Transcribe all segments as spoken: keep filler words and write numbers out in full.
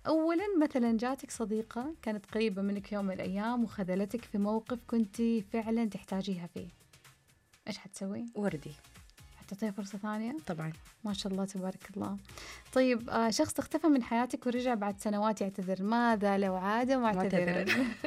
أولا مثلا جاتك صديقة كانت قريبة منك يوم من الأيام وخذلتك في موقف كنت فعلا تحتاجيها فيه، إيش حتسوي؟ وردي. حتعطيها فرصة ثانية؟ طبعا. ما شاء الله تبارك الله. طيب آه شخص اختفى من حياتك ورجع بعد سنوات يعتذر، ماذا لو عاد معتذرا؟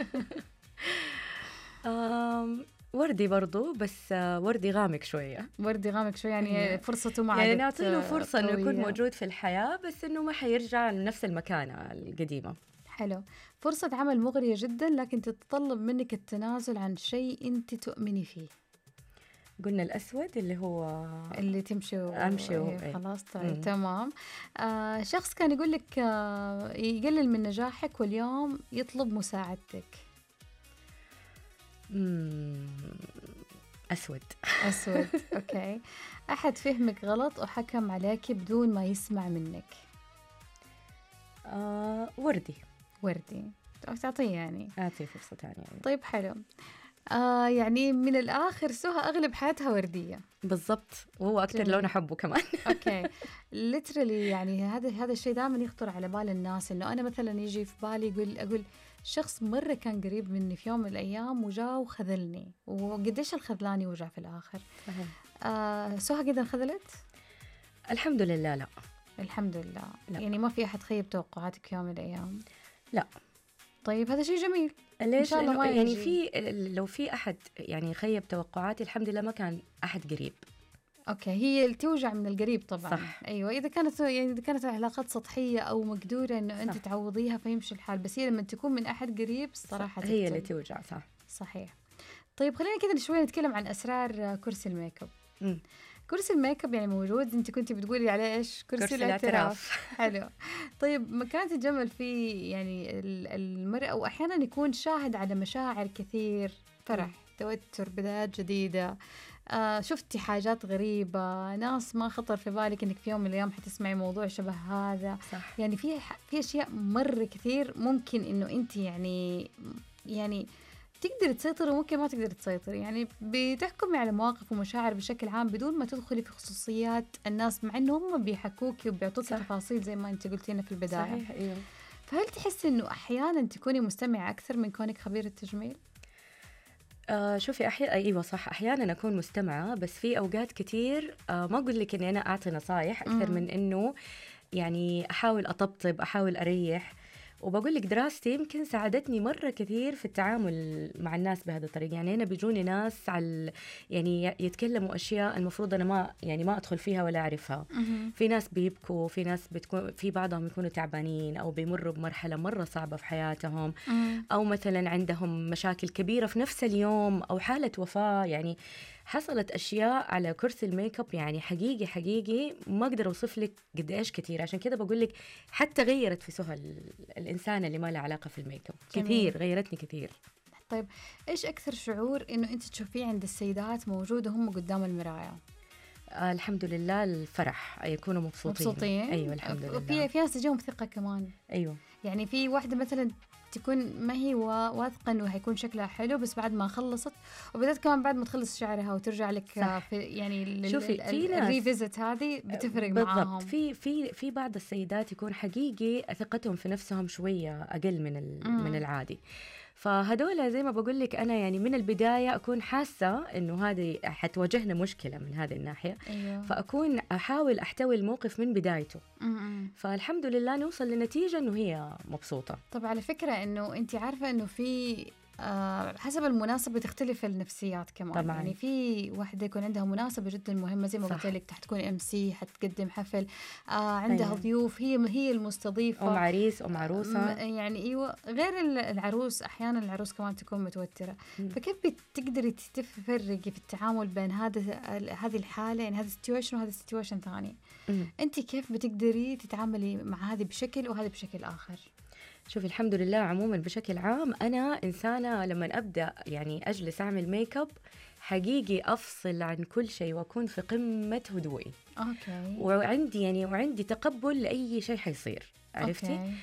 آم، وردي برضو، بس آه، وردي غامق شوية. وردي غامق شوية، يعني فرصته ما يعني عادت نعطيله فرصة إنه يكون قوية. موجود في الحياة، بس إنه ما حيرجع لنفس المكانة القديمة. حلو. فرصة عمل مغرية جدا لكن تتطلب منك التنازل عن شيء أنت تؤمني فيه. قلنا الأسود اللي هو اللي تمشي و... أمشي و... إيه خلاص طيب مم. تمام. آه شخص كان يقول لك آه يقلل من نجاحك واليوم يطلب مساعدتك. مم. أسود. أسود. أوكي. أحد فهمك غلط وحكم عليك بدون ما يسمع منك. آه وردي. وردي. تعطيه يعني أعطي فرصة ثانية يعني. طيب حلو. آه يعني من الآخر سهى أغلب حياتها وردية. بالضبط، وهو أكتر لون أحبه كمان. أوكي. ليترالي يعني هذا هذا الشيء دائما يخطر على بال الناس، إنه أنا مثلا يجي في بالي يقول أقول شخص مرة كان قريب مني في يوم من الأيام وجاء وخذلني، وقديش الخذلاني وجع في الآخر. آه سهى قد انخذلت؟ الحمد لله لا. الحمد لله. لا. يعني ما في أحد خيب توقعاتك في يوم من الأيام؟ لا. طيب هذا شيء جميل. ليش؟ إن شاء الله ما يعني يجي. في لو في أحد يعني خيب توقعاتي، الحمد لله ما كان أحد قريب. أوكي. هي اللي توجع من القريب طبعا. صح. أيوة إذا كانت يعني إذا كانت العلاقات سطحية أو مقدورة إنه أنت صح. تعوضيها فيمشي الحال، بس هي لما تكون من أحد قريب صراحة هي اللي تقتل. توجع. صح. صحيح. طيب خلينا كده شوي نتكلم عن أسرار كرسي الميك اب. مم. كرسي الميك اب يعني موجود، أنت كنتي بتقولي عليه إيش؟ كرسي, كرسي الاعتراف. الاعتراف. حلو. طيب مكان تتجمل فيه يعني المرأة، وأحيانا يكون شاهد على مشاعر كثير، فرح، توتر، بدايات جديدة، آه شفتي حاجات غريبة، ناس ما خطر في بالك إنك في يوم من الأيام حتسمعي موضوع شبه هذا. صح. يعني في في أشياء مرة كثير ممكن إنه أنت يعني يعني تقدر تسيطر وممكن ما تقدر تسيطر، يعني بتحكمي على مواقف ومشاعر بشكل عام بدون ما تدخلي في خصوصيات الناس، مع إنه هم بيحكوكي وبيعطوك تفاصيل زي ما أنت قلتينا في البداية. صحيح. أيوه. فهل تحسي إنه أحيانا تكوني مستمعة أكثر من كونك خبيرة تجميل؟ آه شوفي أحيانا أيوة صح، أحيانا أكون مستمعة، بس في أوقات كتير آه ما أقول لك إني أنا أعطي نصايح أكثر مم. من إنه يعني أحاول أطبطب، أحاول أريح. وبقول لك دراستي يمكن ساعدتني مرة كثير في التعامل مع الناس بهذا الطريق. يعني أنا بيجوني ناس على يعني يتكلموا أشياء المفروض أنا ما يعني ما أدخل فيها ولا أعرفها. مم. في ناس بيبكوا، في ناس بتكون في بعضهم يكونوا تعبانين أو بيمروا بمرحلة مرة صعبة في حياتهم، مم. أو مثلا عندهم مشاكل كبيرة في نفس اليوم أو حالة وفاة. يعني حصلت أشياء على كرسي الميك اب يعني حقيقي حقيقي ما أقدر أوصف لك قد إيش كتير. عشان كده بقول لك حتى غيرت في سهى الإنسان اللي ما له علاقة في الميك اب. جميل. كثير غيرتني كثير. طيب إيش أكثر شعور إنه أنت تشوفيه عند السيدات موجودة هم قدام المراية؟ آه الحمد لله الفرح، يكونوا مبسوطين. مبسوطين. أيوة الحمد لله. في في ناس تجيهم ثقة كمان. أيوة. يعني في واحدة مثلا تكون ما هي واثقة إنه هيكون شكلها حلو، بس بعد ما خلصت، وبدأت كمان بعد ما تخلص شعرها وترجع لك في يعني شوفي في ناس الريفيزت هذه بتفرق بالضبط معاهم. في في في بعض السيدات يكون حقيقي ثقتهم في نفسهم شوية أقل من من العادي. فهدول زي ما بقول لك أنا يعني من البداية أكون حاسة إنه هذه حتواجهنا مشكلة من هذه الناحية. أيوه. فأكون أحاول أحتوي الموقف من بدايته. م-م. فالحمد لله نوصل لنتيجة إنه هي مبسوطة. طب على فكرة إنه أنت عارفة إنه في آه حسب المناسبة تختلف النفسيات كمان. طبعاً. يعني في واحدة يكون عندها مناسبة جدا مهمة زي ما قلت لك، حتكون ام سي، حتقدم حفل، آه عندها أيوة. ضيوف، هي هي المستضيفة، أم عريس أم عروسة. يعني أيوة. غير العروس أحيانا العروس كمان تكون متوترة. م. فكيف بتقدري تفرقي في التعامل بين هذا هذه الحالة، يعني هذا السيتويشن وهذا السيتويشن ثاني؟ م. أنت كيف بتقدري تتعاملي مع هذه بشكل وهذا بشكل آخر؟ شوفي الحمد لله عموما بشكل عام أنا إنسانة لما أبدأ يعني أجلس أعمل ميك اب حقيقي أفصل عن كل شيء وأكون في قمة هدوئي. أوكي. وعندي يعني وعندي تقبل لأي شيء حيصير، عرفتي؟ أوكي.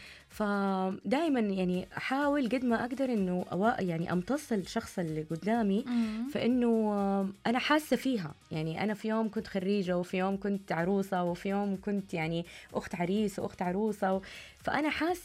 فدائما يعني أحاول قد ما أقدر إنه أوا يعني أمتص الشخص اللي قدامي، فإنه أنا حاسة فيها. يعني أنا في يوم كنت خريجة، وفي يوم كنت عروسة، وفي يوم كنت يعني أخت عريس وأخت عروسة، فأنا حاسة